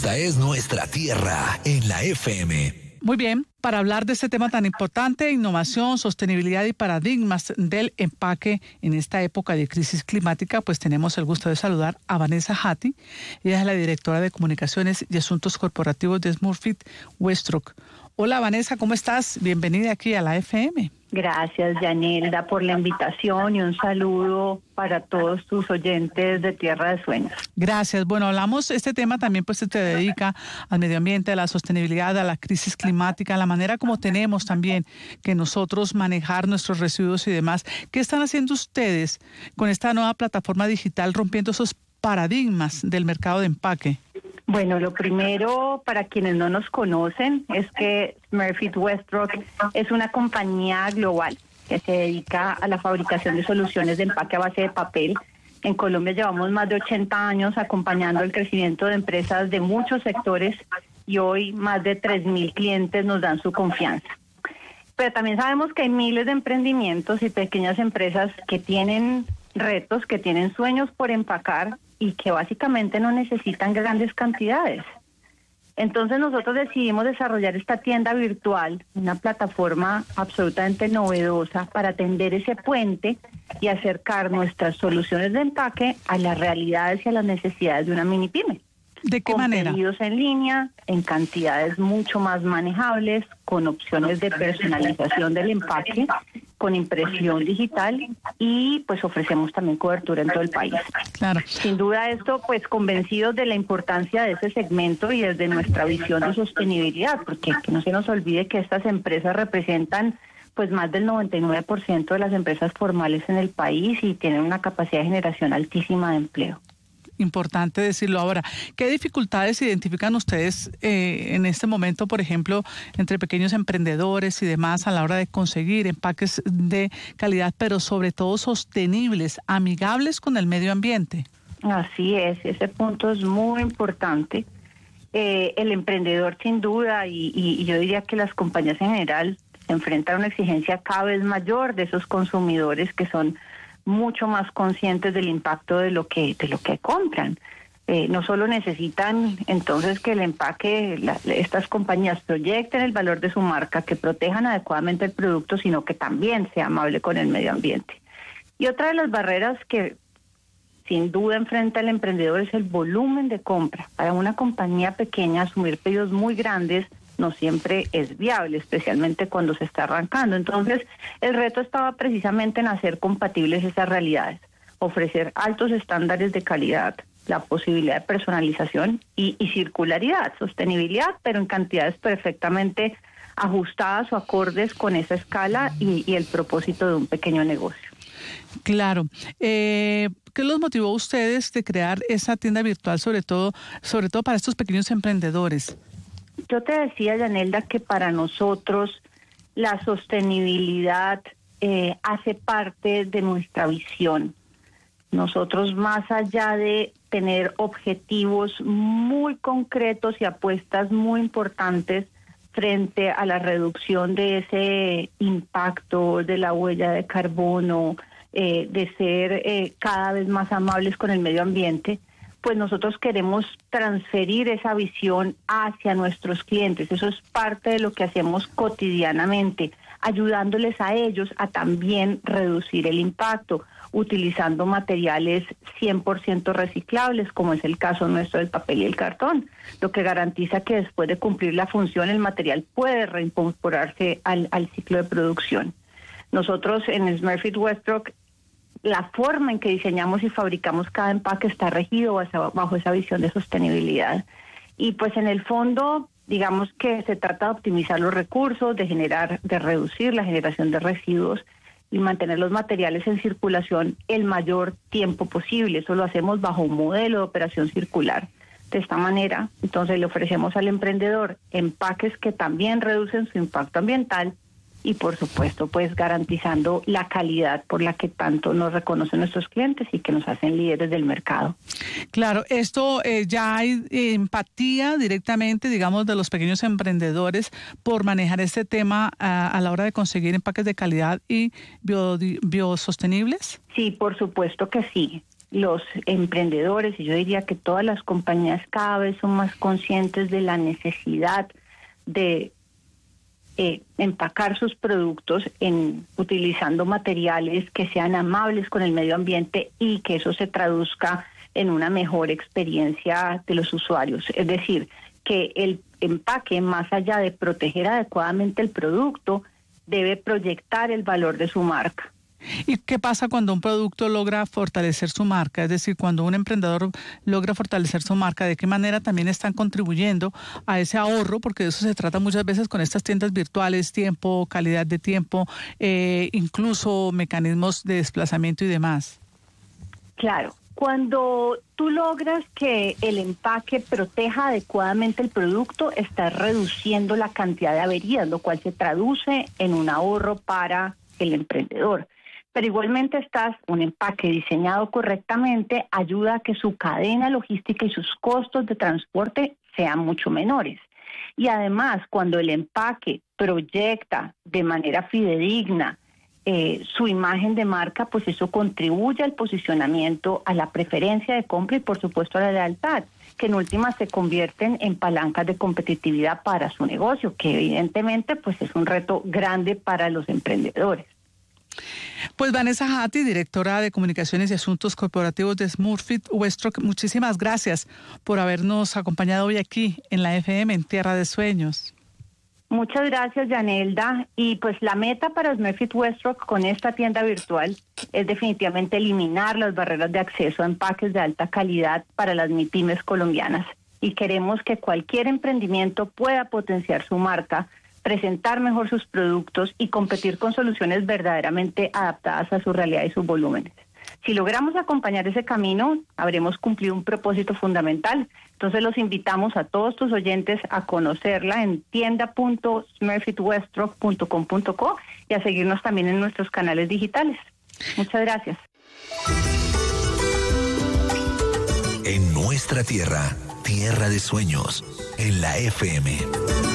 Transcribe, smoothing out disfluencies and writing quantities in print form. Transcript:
Esta es nuestra tierra en la FM. Muy bien, para hablar de este tema tan importante, innovación, sostenibilidad y paradigmas del empaque en esta época de crisis climática, pues tenemos el gusto de saludar a Vanessa Hattie. Ella es la directora de Comunicaciones y Asuntos Corporativos de Smurfit Westrock. Hola Vanessa, ¿cómo estás? Bienvenida aquí a la FM. Gracias, Yanelda, por la invitación y un saludo para todos tus oyentes de Tierra de Sueños. Gracias. Bueno, hablamos, este tema también pues se dedica al medio ambiente, a la sostenibilidad, a la crisis climática, a la manera como tenemos también que nosotros manejar nuestros residuos y demás. ¿Qué están haciendo ustedes con esta nueva plataforma digital rompiendo esos paradigmas del mercado de empaque? Bueno, lo primero, para quienes no nos conocen, es que Smurfit Westrock es una compañía global que se dedica a la fabricación de soluciones de empaque a base de papel. En Colombia llevamos más de 80 años acompañando el crecimiento de empresas de muchos sectores y hoy más de 3.000 clientes nos dan su confianza. Pero también sabemos que hay miles de emprendimientos y pequeñas empresas que tienen retos, que tienen sueños por empacar y que básicamente no necesitan grandes cantidades. Entonces nosotros decidimos desarrollar esta tienda virtual, una plataforma absolutamente novedosa para atender ese puente y acercar nuestras soluciones de empaque a las realidades y a las necesidades de una mini pyme. ¿De qué manera? Con pedidos en línea, en cantidades mucho más manejables, con opciones de personalización del empaque, con impresión digital y pues ofrecemos también cobertura en todo el país. Claro. Sin duda esto pues convencidos de la importancia de ese segmento y desde nuestra visión de sostenibilidad, porque que no se nos olvide que estas empresas representan pues más del 99% de las empresas formales en el país y tienen una capacidad de generación altísima de empleo. Importante decirlo. Ahora, ¿qué dificultades identifican ustedes en este momento, por ejemplo, entre pequeños emprendedores y demás a la hora de conseguir empaques de calidad, pero sobre todo sostenibles, amigables con el medio ambiente? Así es, ese punto es muy importante. El emprendedor sin duda y yo diría que las compañías en general se enfrentan a una exigencia cada vez mayor de esos consumidores que son mucho más conscientes del impacto de lo que compran. No solo necesitan entonces que el empaque, estas compañías proyecten el valor de su marca, que protejan adecuadamente el producto, sino que también sea amable con el medio ambiente. Y otra de las barreras que sin duda enfrenta el emprendedor es el volumen de compra. Para una compañía pequeña asumir pedidos muy grandes no siempre es viable, especialmente cuando se está arrancando. Entonces, el reto estaba precisamente en hacer compatibles esas realidades, ofrecer altos estándares de calidad, la posibilidad de personalización y circularidad, sostenibilidad, pero en cantidades perfectamente ajustadas o acordes con esa escala y el propósito de un pequeño negocio. Claro. ¿Qué los motivó a ustedes de crear esa tienda virtual, sobre todo para estos pequeños emprendedores? Yo te decía, Yanelda, que para nosotros la sostenibilidad hace parte de nuestra visión. Nosotros, más allá de tener objetivos muy concretos y apuestas muy importantes frente a la reducción de ese impacto de la huella de carbono, de ser cada vez más amables con el medio ambiente, pues nosotros queremos transferir esa visión hacia nuestros clientes. Eso es parte de lo que hacemos cotidianamente, ayudándoles a ellos a también reducir el impacto, utilizando materiales 100% reciclables, como es el caso nuestro del papel y el cartón, lo que garantiza que después de cumplir la función el material puede reincorporarse al ciclo de producción. Nosotros en Smurfit Westrock, la forma en que diseñamos y fabricamos cada empaque está regido bajo esa visión de sostenibilidad. Y pues en el fondo, digamos que se trata de optimizar los recursos, de reducir la generación de residuos y mantener los materiales en circulación el mayor tiempo posible. Eso lo hacemos bajo un modelo de operación circular. De esta manera, entonces le ofrecemos al emprendedor empaques que también reducen su impacto ambiental y por supuesto pues garantizando la calidad por la que tanto nos reconocen nuestros clientes y que nos hacen líderes del mercado. Claro, esto ya hay empatía directamente, digamos, de los pequeños emprendedores por manejar este tema a la hora de conseguir empaques de calidad y biosostenibles. Sí, por supuesto que sí. los emprendedores, y yo diría que todas las compañías cada vez son más conscientes de la necesidad de empacar sus productos utilizando materiales que sean amables con el medio ambiente y que eso se traduzca en una mejor experiencia de los usuarios. Es decir, que el empaque, más allá de proteger adecuadamente el producto, debe proyectar el valor de su marca. ¿Y qué pasa cuando un producto logra fortalecer su marca? Es decir, cuando un emprendedor logra fortalecer su marca, ¿de qué manera también están contribuyendo a ese ahorro? Porque de eso se trata muchas veces con estas tiendas virtuales: tiempo, calidad de tiempo, incluso mecanismos de desplazamiento y demás. Claro. Cuando tú logras que el empaque proteja adecuadamente el producto, estás reduciendo la cantidad de averías, lo cual se traduce en un ahorro para el emprendedor. Pero igualmente un empaque diseñado correctamente ayuda a que su cadena logística y sus costos de transporte sean mucho menores. Y además, cuando el empaque proyecta de manera fidedigna su imagen de marca, pues eso contribuye al posicionamiento, a la preferencia de compra y por supuesto a la lealtad, que en últimas se convierten en palancas de competitividad para su negocio, que evidentemente pues es un reto grande para los emprendedores. Pues Vanessa Hattie, directora de Comunicaciones y Asuntos Corporativos de Smurfit Westrock, muchísimas gracias por habernos acompañado hoy aquí en la FM, en Tierra de Sueños. Muchas gracias, Yanelda. Y pues la meta para Smurfit Westrock con esta tienda virtual es definitivamente eliminar las barreras de acceso a empaques de alta calidad para las MIPYMES colombianas. Y queremos que cualquier emprendimiento pueda potenciar su marca, presentar mejor sus productos y competir con soluciones verdaderamente adaptadas a su realidad y sus volúmenes. Si logramos acompañar ese camino, habremos cumplido un propósito fundamental. Entonces los invitamos a todos tus oyentes a conocerla en tienda.smurfitwestrock.com.co y a seguirnos también en nuestros canales digitales. Muchas gracias. En nuestra tierra, Tierra de Sueños, en la FM.